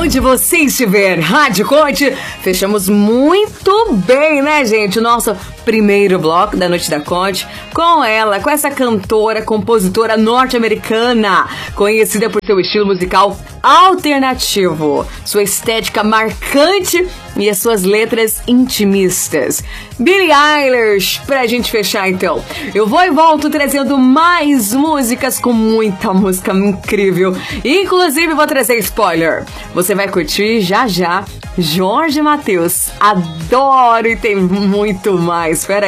onde você estiver, Rádio Conte. Fechamos muito bem, né, gente? O nosso primeiro bloco da Noite da Conte com ela, com essa cantora, compositora norte-americana, conhecida por seu estilo musical alternativo, sua estética marcante e as suas letras intimistas. Billie Eilish, pra gente fechar então. Eu vou e volto trazendo mais músicas com muita música incrível. Inclusive vou trazer spoiler. Você vai curtir já já Jorge Mateus. Adoro e tem muito mais. Espera aí.